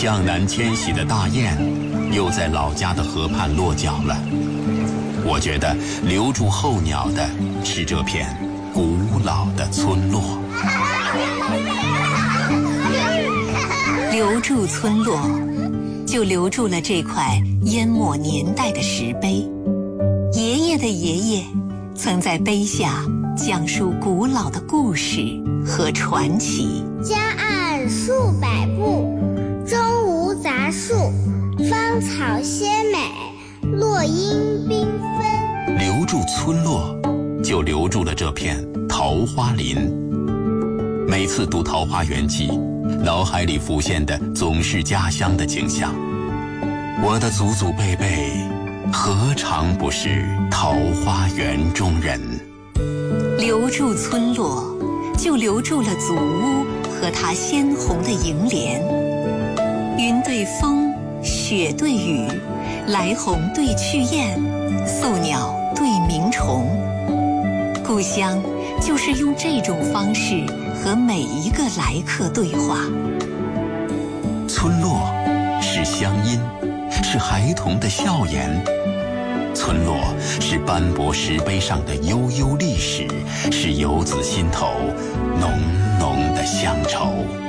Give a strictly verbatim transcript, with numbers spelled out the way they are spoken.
向南迁徙的大雁，又在老家的河畔落脚了。我觉得留住候鸟的是这片古老的村落。 留住村落，就留住了这块淹没年代的石碑。爷爷的爷爷曾在碑下讲述古老的故事和传奇。 江岸数百步，中无杂树，芳草鲜美，落英缤纷。 留住村落，就留住了这片桃花林。每次读《桃花源记》，脑海里浮现的总是家乡的景象。我的祖祖辈辈，何尝不是桃花源中人？ 留住村落，就留住了祖屋和它鲜红的楹联。云对风，雪对雨，来鸿对去雁，宿鸟对鸣虫。故乡就是用这种方式和每一个来客对话。 村落是乡音，是孩童的笑颜。村落是斑驳石碑上的悠悠历史，是游子心头浓浓的乡愁。